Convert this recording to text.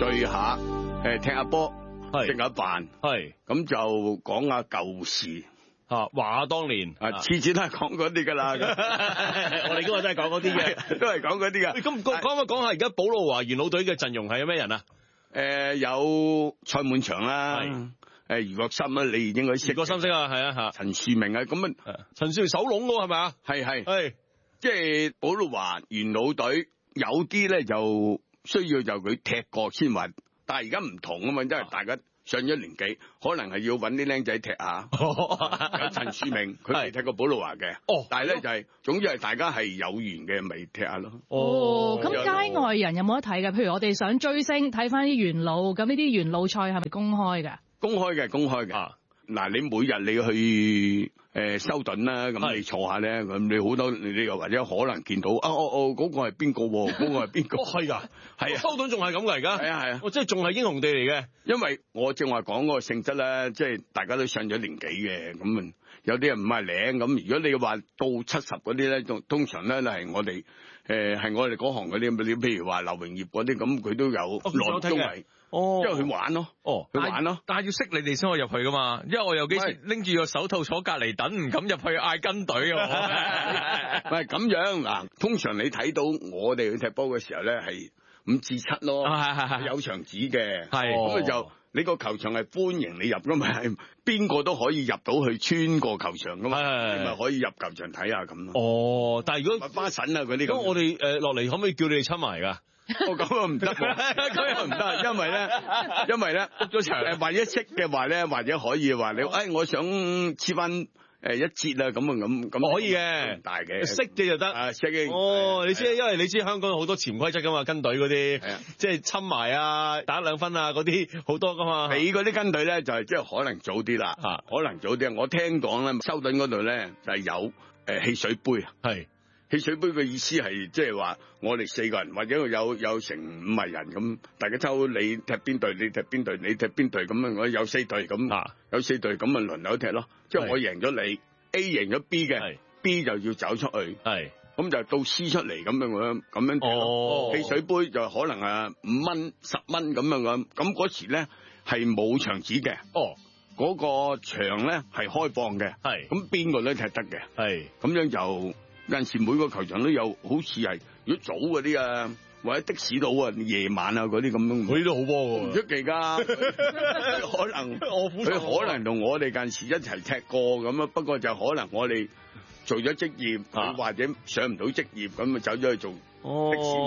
聚下，踢下波，食下飯，咁就講下舊事。 話當年次次都係講嗰啲㗎啦。 我哋今日都係講嗰啲嘅， 都係講嗰啲㗎。 咁講下而家保路華元老隊嘅陣容係有咩人啊？ 有蔡滿祥啦，余國森啦，你應該識。 余國森識啊，係啊， 陳樹明啊，咁啊， 陳樹明守籠喎，係咪啊？ 係，即係保路華元老隊有啲咧就需要就佢踢過先揾，但係而家唔同啊嘛，因為大家上咗年紀，可能係要揾啲僆仔踢下。有陳樹明，佢係踢過保路華嘅。但係咧就係，總之係大家係有緣嘅，咪踢下咯。 咁街外人有冇得睇㗎？譬如我哋想追星，睇翻啲元老，咁呢啲元老賽係咪公開㗎？公開嘅。 嗱，你每日你去修頓啦，咁你坐下咧，咁你好多你又或者可能見到嗰個係邊個？嗰個係邊個？ 係㗎，係啊，修頓仲係咁㗎而家。 係啊， 即係仲係英雄地嚟嘅。 因為我正話講嗰個性質咧，即係大家都上咗年紀嘅，咁有啲人唔係領咁。如果你話到70嗰啲咧，通常咧係我哋係我哋嗰行嗰啲，你譬如話劉榮業嗰啲，咁佢都有內中圍。因為去玩咯，去玩咯， 但係要識你哋先可以入去噶嘛，因為我有幾次拎住個手套坐隔離等，唔敢入去嗌跟隊啊！ 唔係咁樣嗱，通常你睇到我哋去踢波嘅時候咧係5至7咯，有場紙嘅，咁就你個球場係歡迎你入噶嘛，邊個都可以入到去穿過球場噶嘛，你咪可以入球場睇下咁咯。 但係如果花神啊嗰啲咁， 我哋落嚟可唔可以叫你哋親埋㗎？ 咁啊唔得，咁又唔得，因為咧 book 咗場，或者識嘅話咧，或者可以話你，我想黐翻一節啊，咁可以嘅， 大嘅， 識嘅就得， 識嘅。 你知，因為你知香港好多潛規則噶嘛，跟隊嗰啲，即係親埋啊，打2分啊，嗰啲好多噶嘛。 你嗰啲跟隊咧就係即係可能早啲啦，可能早啲。我聽講咧，修頓嗰度咧就係有汽水杯啊，汽水杯嘅意思係即係話我哋4個人或者有成50人咁，大家抽你踢邊隊，你踢邊隊，你踢邊隊咁啊！我有4隊咁，有4隊咁啊輪流踢咯。即係我贏咗你 A 贏咗 B 嘅，B 就要走出去，咁就到 C 出嚟咁樣踢咯。汽水杯就可能5蚊、10蚊咁樣咁嗰時咧係冇場紙嘅，嗰個場咧係開放嘅，咁邊個都踢得嘅，咁樣就。有陣時每個球場都有，好似係如果早嗰啲啊，或者的士佬啊，夜晚啊嗰啲咁樣， 嗰啲都好波喎， 唔出奇㗎。佢可能同我哋近時一齊踢過咁啊，不過就可能我哋做咗職業，或者上唔到職業咁啊，走咗去做的士。